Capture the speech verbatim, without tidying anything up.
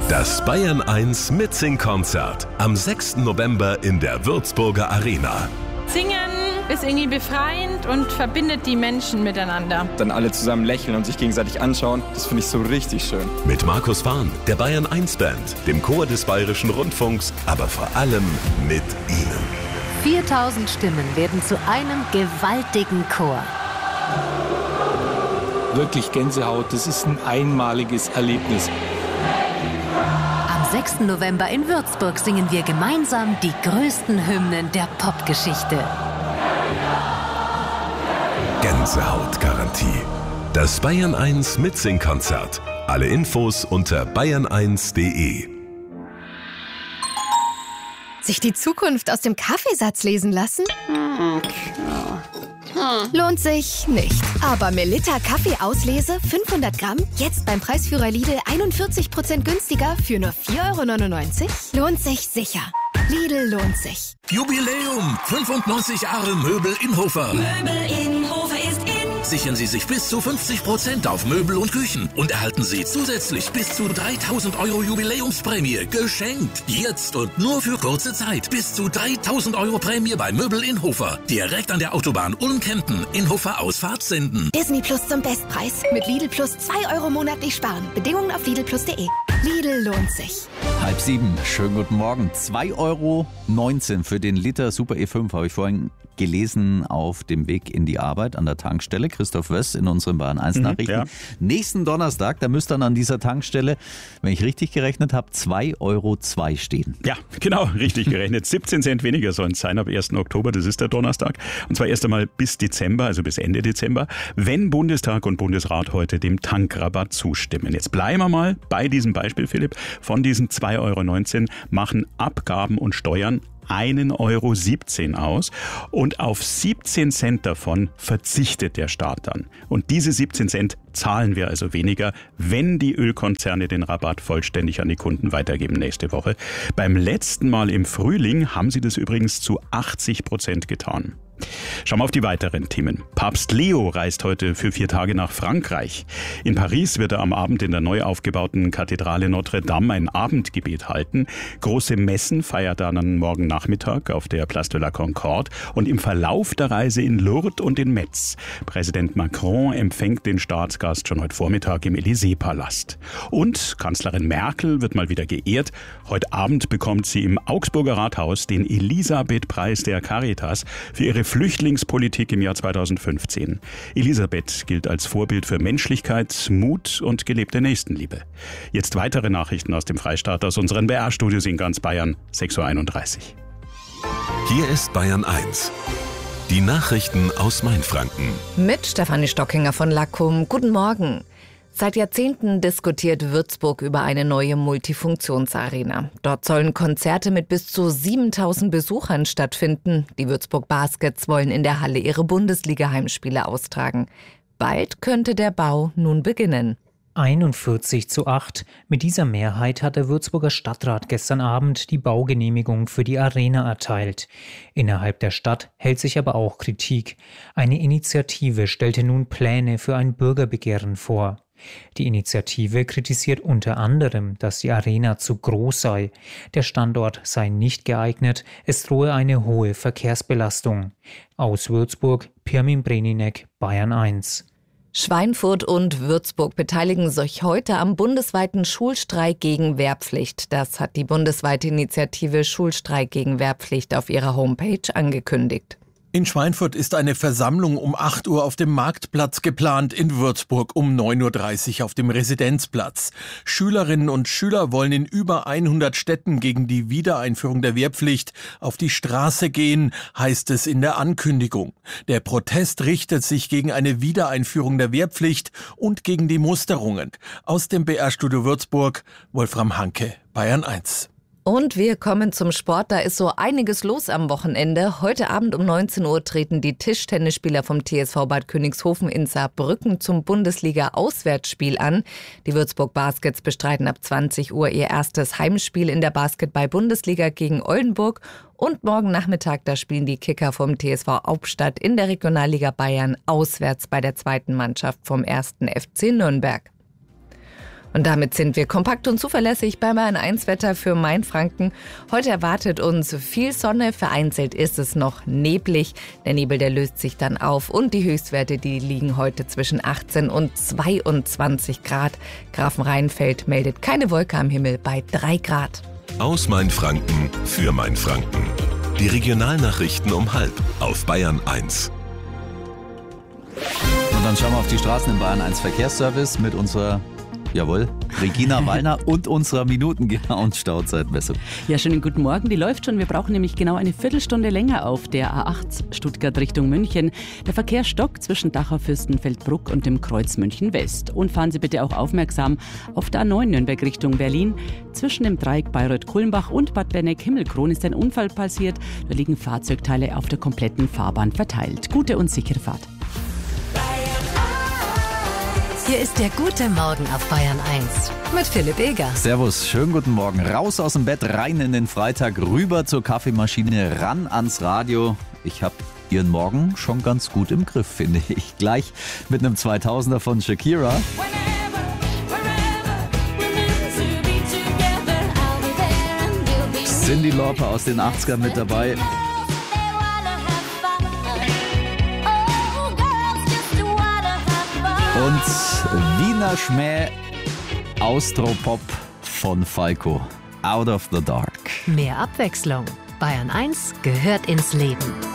Das Bayern eins Mitsing-Konzert am sechsten November in der Würzburger Arena. Singen ist irgendwie befreiend und verbindet die Menschen miteinander. Dann alle zusammen lächeln und sich gegenseitig anschauen, das finde ich so richtig schön. Mit Markus Fahn, der Bayern eins Band, dem Chor des Bayerischen Rundfunks, aber vor allem mit Ihnen. viertausend Stimmen werden zu einem gewaltigen Chor. Wirklich Gänsehaut, das ist ein einmaliges Erlebnis. Am sechsten November in Würzburg singen wir gemeinsam die größten Hymnen der Popgeschichte. Gänsehautgarantie. Das Bayern eins Mitsing-Konzert. Alle Infos unter bayern eins punkt de. Sich die Zukunft aus dem Kaffeesatz lesen lassen? Lohnt sich nicht. Aber Melitta Kaffeeauslese fünfhundert Gramm, jetzt beim Preisführer Lidl einundvierzig Prozent günstiger für nur vier Euro neunundneunzig? Lohnt sich sicher. Lidl lohnt sich. Jubiläum! fünfundneunzig Jahre Möbel Inhofer. Möbel Inhofer ist in. Sichern Sie sich bis zu fünfzig Prozent auf Möbel und Küchen und erhalten Sie zusätzlich bis zu dreitausend Euro Jubiläumsprämie geschenkt. Jetzt und nur für kurze Zeit. Bis zu dreitausend Euro Prämie bei Möbel Inhofer. Direkt an der Autobahn Ulm-Kempten. Inhofer Ausfahrt Senden. Disney Plus zum Bestpreis. Mit Lidl Plus zwei Euro monatlich sparen. Bedingungen auf lidl plus punkt de. Lidl lohnt sich. Halb sieben, schönen guten Morgen. zwei Euro neunzehn für den Liter Super E fünf habe ich vorhin gelesen auf dem Weg in die Arbeit an der Tankstelle. Christoph Wöss in unseren Bayern eins Nachrichten. Mhm, ja. Nächsten Donnerstag, da müsste dann an dieser Tankstelle, wenn ich richtig gerechnet habe, zwei Euro zwei stehen. Ja, genau, richtig gerechnet. siebzehn Cent weniger sollen es sein ab ersten Oktober, das ist der Donnerstag. Und zwar erst einmal bis Dezember, also bis Ende Dezember, wenn Bundestag und Bundesrat heute dem Tankrabatt zustimmen. Jetzt bleiben wir mal bei diesem Beispiel, Philipp. Von diesen zwei Euro neunzehn machen Abgaben und Steuern einen Euro siebzehn aus und auf siebzehn Cent davon verzichtet der Staat dann. Und diese siebzehn Cent zahlen wir also weniger, wenn die Ölkonzerne den Rabatt vollständig an die Kunden weitergeben nächste Woche. Beim letzten Mal im Frühling haben sie das übrigens zu achtzig Prozent getan. Schauen wir auf die weiteren Themen. Papst Leo reist heute für vier Tage nach Frankreich. In Paris wird er am Abend in der neu aufgebauten Kathedrale Notre Dame ein Abendgebet halten. Große Messen feiert er dann morgen Nachmittag auf der Place de la Concorde und im Verlauf der Reise in Lourdes und in Metz. Präsident Macron empfängt den Staatsgast schon heute Vormittag im Élysée-Palast. Und Kanzlerin Merkel wird mal wieder geehrt. Heute Abend bekommt sie im Augsburger Rathaus den Elisabeth-Preis der Caritas für ihre Flüchtlingspolitik im Jahr zweitausendfünfzehn. Elisabeth gilt als Vorbild für Menschlichkeit, Mut und gelebte Nächstenliebe. Jetzt weitere Nachrichten aus dem Freistaat, aus unseren B R-Studios in ganz Bayern, sechs Uhr einunddreißig. Hier ist Bayern eins. Die Nachrichten aus Mainfranken. Mit Stefanie Stockinger von Lackum. Guten Morgen. Seit Jahrzehnten diskutiert Würzburg über eine neue Multifunktionsarena. Dort sollen Konzerte mit bis zu siebentausend Besuchern stattfinden. Die Würzburg Baskets wollen in der Halle ihre Bundesliga-Heimspiele austragen. Bald könnte der Bau nun beginnen. einundvierzig zu acht. Mit dieser Mehrheit hat der Würzburger Stadtrat gestern Abend die Baugenehmigung für die Arena erteilt. Innerhalb der Stadt hält sich aber auch Kritik. Eine Initiative stellte nun Pläne für ein Bürgerbegehren vor. Die Initiative kritisiert unter anderem, dass die Arena zu groß sei. Der Standort sei nicht geeignet, es drohe eine hohe Verkehrsbelastung. Aus Würzburg, Pirmin Breninek, Bayern eins. Schweinfurt und Würzburg beteiligen sich heute am bundesweiten Schulstreik gegen Wehrpflicht. Das hat die bundesweite Initiative Schulstreik gegen Wehrpflicht auf ihrer Homepage angekündigt. In Schweinfurt ist eine Versammlung um acht Uhr auf dem Marktplatz geplant, in Würzburg um neun Uhr dreißig auf dem Residenzplatz. Schülerinnen und Schüler wollen in über hundert Städten gegen die Wiedereinführung der Wehrpflicht auf die Straße gehen, heißt es in der Ankündigung. Der Protest richtet sich gegen eine Wiedereinführung der Wehrpflicht und gegen die Musterungen. Aus dem B R-Studio Würzburg, Wolfram Hanke, Bayern eins. Und wir kommen zum Sport. Da ist so einiges los am Wochenende. Heute Abend um neunzehn Uhr treten die Tischtennisspieler vom T S V Bad Königshofen in Saarbrücken zum Bundesliga-Auswärtsspiel an. Die Würzburg Baskets bestreiten ab zwanzig Uhr ihr erstes Heimspiel in der Basketball-Bundesliga gegen Oldenburg. Und morgen Nachmittag, da spielen die Kicker vom T S V Hauptstadt in der Regionalliga Bayern auswärts bei der zweiten Mannschaft vom ersten F C Nürnberg. Und damit sind wir kompakt und zuverlässig bei Bayern eins Wetter für Mainfranken. Heute erwartet uns viel Sonne, vereinzelt ist es noch neblig. Der Nebel, der löst sich dann auf und die Höchstwerte, die liegen heute zwischen achtzehn und zweiundzwanzig Grad. Grafenrheinfeld meldet keine Wolke am Himmel bei drei Grad. Aus Mainfranken für Mainfranken. Die Regionalnachrichten um halb auf Bayern eins. Und dann schauen wir auf die Straßen im Bayern eins Verkehrsservice mit unserer, jawohl, Regina Wallner und unserer minutengenauen Stauzeitmessung. Ja, schönen guten Morgen. Die läuft schon. Wir brauchen nämlich genau eine Viertelstunde länger auf der A acht Stuttgart Richtung München. Der Verkehr stockt zwischen Dachau, Fürstenfeldbruck und dem Kreuz München West. Und fahren Sie bitte auch aufmerksam auf der A neun Nürnberg Richtung Berlin. Zwischen dem Dreieck Bayreuth-Kulmbach und Bad Berneck-Himmelkron ist ein Unfall passiert. Da liegen Fahrzeugteile auf der kompletten Fahrbahn verteilt. Gute und sichere Fahrt. Hier ist der gute Morgen auf Bayern eins mit Philipp Eger. Servus, schönen guten Morgen. Raus aus dem Bett, rein in den Freitag, rüber zur Kaffeemaschine, ran ans Radio. Ich habe Ihren Morgen schon ganz gut im Griff, finde ich. Gleich mit einem zweitausender von Shakira. Cyndi Lauper aus den achtzigern mit dabei. Und Wiener Schmäh Austropop von Falco. Out of the Dark. Mehr Abwechslung. Bayern eins gehört ins Leben.